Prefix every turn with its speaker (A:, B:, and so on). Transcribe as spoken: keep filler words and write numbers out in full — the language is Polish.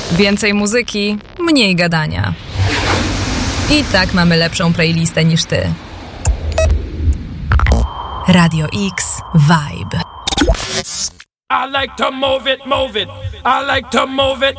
A: Więcej muzyki, mniej gadania. I tak mamy lepszą playlistę niż ty. Radio X Vibe.
B: I like to move it, move it. I like to move it.